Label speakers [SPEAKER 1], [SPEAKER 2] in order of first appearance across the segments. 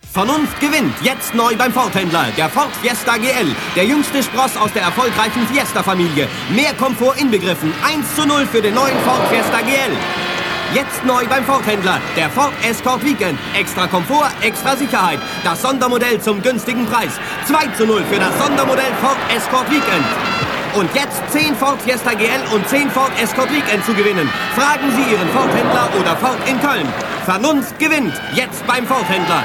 [SPEAKER 1] Vernunft gewinnt, jetzt neu beim Ford-Händler. Der Ford Fiesta GL, der jüngste Spross aus der erfolgreichen Fiesta-Familie. Mehr Komfort inbegriffen, 1:0 für den neuen Ford Fiesta GL. Jetzt neu beim Ford-Händler, der Ford Escort Weekend. Extra Komfort, extra Sicherheit. Das Sondermodell zum günstigen Preis. 2:0 für das Sondermodell Ford Escort Weekend. Und jetzt 10 Ford Fiesta GL und 10 Ford Escort Weekend zu gewinnen. Fragen Sie Ihren Ford-Händler oder Ford in Köln. Vernunft gewinnt, jetzt beim Ford-Händler.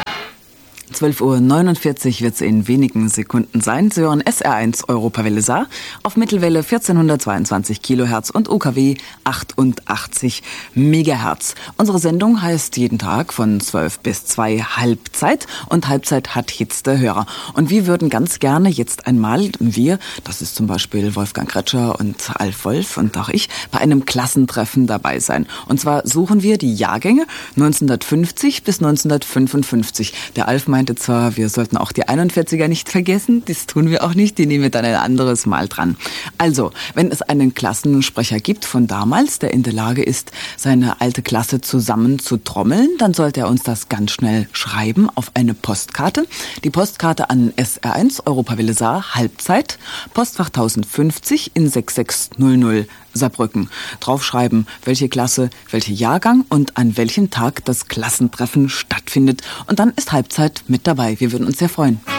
[SPEAKER 2] 12:49 Uhr wird es in wenigen Sekunden sein. Sie hören SR1 Europawelle Saar auf Mittelwelle 1422 Kilohertz und UKW 88 Megahertz. Unsere Sendung heißt jeden Tag von 12 bis 2 Halbzeit und Halbzeit hat jetzt der Hörer. Und wir würden ganz gerne jetzt einmal, das ist zum Beispiel Wolfgang Kretscher und Alf Wolf und auch ich, bei einem Klassentreffen dabei sein. Und zwar suchen wir die Jahrgänge 1950 bis 1955. Der Alf meinte zwar, wir sollten auch die 41er nicht vergessen, das tun wir auch nicht, die nehmen wir dann ein anderes Mal dran. Also, wenn es einen Klassensprecher gibt von damals, der in der Lage ist, seine alte Klasse zusammen zu trommeln, dann sollte er uns das ganz schnell schreiben auf eine Postkarte. Die Postkarte an SR1 Europawelle Saar, Halbzeit, Postfach 1050 in 6600 Saarbrücken. Draufschreiben, welche Klasse, welcher Jahrgang und an welchem Tag das Klassentreffen stattfindet. Und dann ist Halbzeit mit dabei. Wir würden uns sehr freuen.